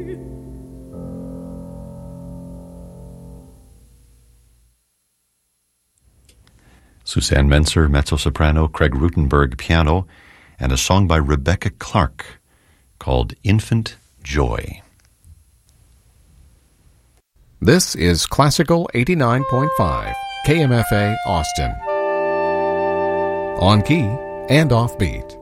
Suzanne Menser, mezzo-soprano, Craig Rutenberg, piano, and a song by Rebecca Clark called Infant Joy. This is Classical 89.5, KMFA Austin. On key and off beat.